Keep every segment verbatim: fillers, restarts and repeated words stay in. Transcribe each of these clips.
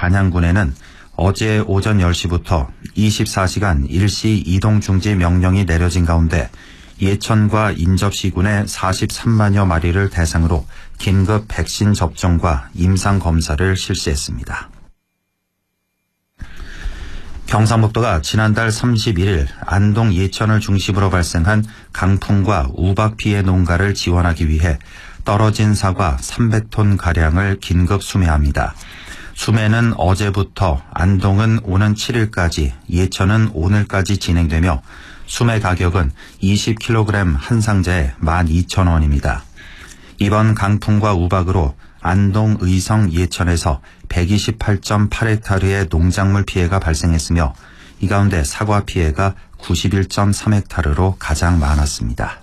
단양군에는 어제 오전 열 시부터 이십사 시간 일시 이동 중지 명령이 내려진 가운데 예천과 인접시군의 사십삼만여 마리를 대상으로 긴급 백신 접종과 임상 검사를 실시했습니다. 경상북도가 지난달 삼십일 일 안동 예천을 중심으로 발생한 강풍과 우박 피해 농가를 지원하기 위해 떨어진 사과 삼백 톤 가량을 긴급 수매합니다. 수매는 어제부터 안동은 오는 칠 일까지, 예천은 오늘까지 진행되며 수매 가격은 이십 킬로그램 한 상자에 만 이천 원입니다. 이번 강풍과 우박으로 안동, 의성, 예천에서 백이십팔 점 팔 헥타르의 농작물 피해가 발생했으며 이 가운데 사과 피해가 구십일 점 삼 헥타르로 가장 많았습니다.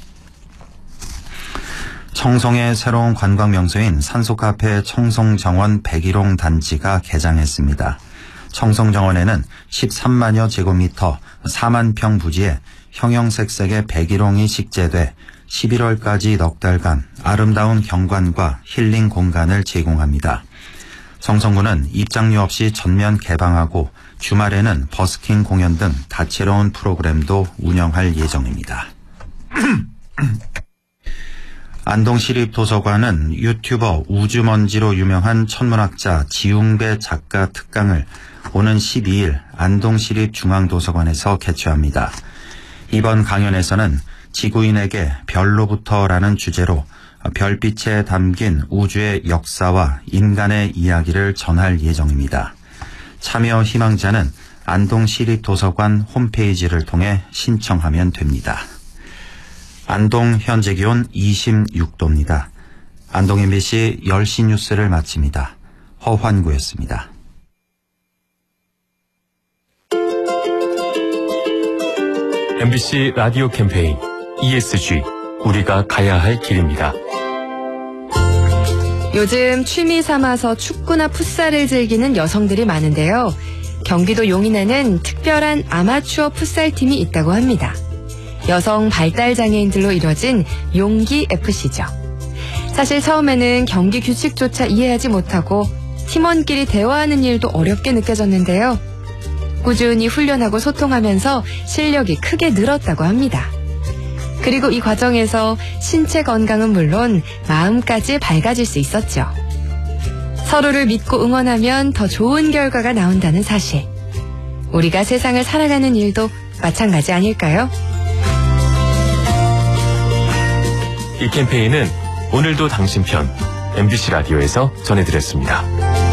청송의 새로운 관광 명소인 산소카페 청송정원 백일홍 단지가 개장했습니다. 청송정원에는 십삼만여 제곱미터 사만 평 부지에 형형색색의 백일홍이 식재돼 십일월까지 넉 달간 아름다운 경관과 힐링 공간을 제공합니다. 청송구는 입장료 없이 전면 개방하고 주말에는 버스킹 공연 등 다채로운 프로그램도 운영할 예정입니다. 안동시립도서관은 유튜버 우주먼지로 유명한 천문학자 지웅배 작가 특강을 오는 십이 일 안동시립중앙도서관에서 개최합니다. 이번 강연에서는 지구인에게 별로부터라는 주제로 별빛에 담긴 우주의 역사와 인간의 이야기를 전할 예정입니다. 참여 희망자는 안동시립도서관 홈페이지를 통해 신청하면 됩니다. 안동 현재 기온 이십육 도입니다. 안동 엠비씨 열 시 뉴스를 마칩니다. 허환구였습니다. 엠비씨 라디오 캠페인 이에스지, 우리가 가야 할 길입니다. 요즘 취미 삼아서 축구나 풋살을 즐기는 여성들이 많은데요. 경기도 용인에는 특별한 아마추어 풋살팀이 있다고 합니다. 여성 발달장애인들로 이뤄진 용기에프씨죠. 사실 처음에는 경기 규칙조차 이해하지 못하고 팀원끼리 대화하는 일도 어렵게 느껴졌는데요. 꾸준히 훈련하고 소통하면서 실력이 크게 늘었다고 합니다. 그리고 이 과정에서 신체 건강은 물론 마음까지 밝아질 수 있었죠. 서로를 믿고 응원하면 더 좋은 결과가 나온다는 사실. 우리가 세상을 살아가는 일도 마찬가지 아닐까요? 이 캠페인은 오늘도 당신 편 엠비씨 라디오에서 전해드렸습니다.